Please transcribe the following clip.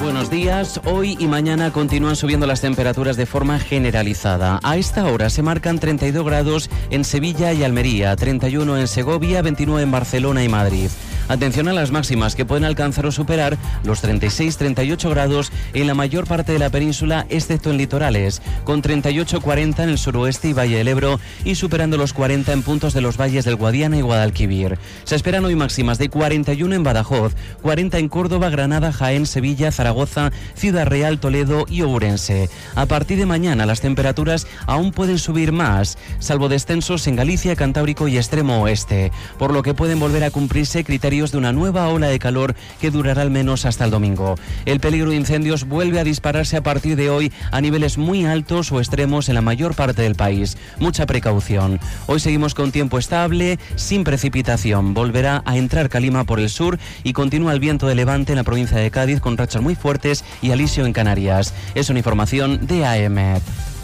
Buenos días. Hoy y mañana continúan subiendo las temperaturas de forma generalizada. A esta hora se marcan 32 grados en Sevilla y Almería, 31 en Segovia, 29 en Barcelona y Madrid. Atención a las máximas que pueden alcanzar o superar los 36-38 grados en la mayor parte de la península, excepto en litorales, con 38-40 en el suroeste y Valle del Ebro y superando los 40 en puntos de los valles del Guadiana y Guadalquivir. Se esperan hoy máximas de 41 en Badajoz, 40 en Córdoba, Granada, Jaén, Sevilla, Zaragoza, Ciudad Real, Toledo y Ourense. A partir de mañana las temperaturas aún pueden subir más, salvo descensos en Galicia, Cantábrico y extremo oeste, por lo que pueden volver a cumplirse criterios de una nueva ola de calor que durará al menos hasta el domingo. El peligro de incendios vuelve a dispararse a partir de hoy a niveles muy altos o extremos en la mayor parte del país. Mucha precaución. Hoy seguimos con tiempo estable, sin precipitación. Volverá a entrar calima por el sur y continúa el viento de levante en la provincia de Cádiz con rachas muy fuertes y alisio en Canarias. Es una información de AEMET.